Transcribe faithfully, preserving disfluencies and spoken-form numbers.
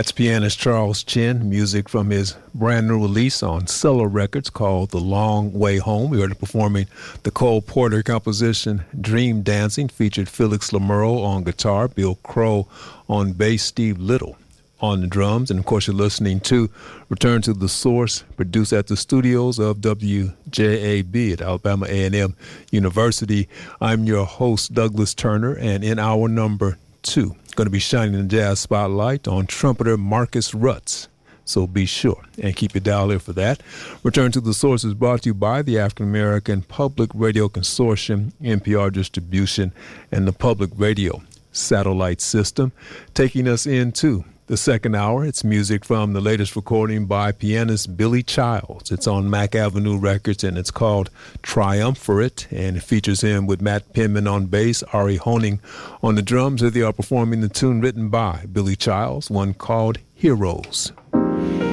That's pianist Charles Chin, music from his brand new release on Cello Records called The Long Way Home. We heard it performing the Cole Porter composition Dream Dancing, featured Felix Lamuro on guitar, Bill Crow on bass, Steve Little on the drums. And of course, you're listening to Return to the Source, produced at the studios of W J A B at Alabama A and M University. I'm your host, Douglas Turner, and in hour number two, going to be shining the jazz spotlight on trumpeter Marcus Rutz. So be sure and keep your dial here for that. Return to the Source is brought to you by the African American Public Radio Consortium, N P R Distribution, and the Public Radio Satellite System. Taking us into the second hour, it's music from the latest recording by pianist Billy Childs. It's on Mack Avenue Records, and it's called Triumvirate, and it features him with Matt Penman on bass, Ari Honing on the drums. Here they are performing the tune written by Billy Childs, one called Heroes.